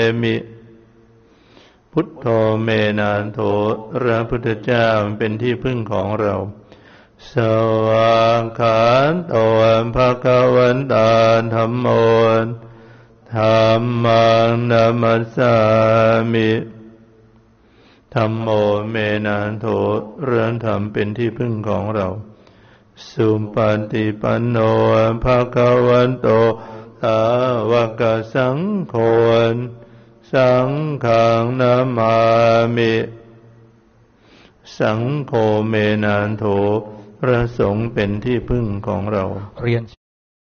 มิพุทโธเมนันโธพระพุทธเจ้าเป็นที่พึ่งของเราสวากขาโตภะคะวันตาธัมโมธัมมังนัมมัสสามิธัมโมเมนันโธเรื่องธรรมเป็นที่พึ่งของเราสุปฏิปันโนภะคะวันโตสาวกสังโฆสังฆังนามามิสังโฆเมนันโธพระสงฆ์เป็นที่พึ่งของเราเรียน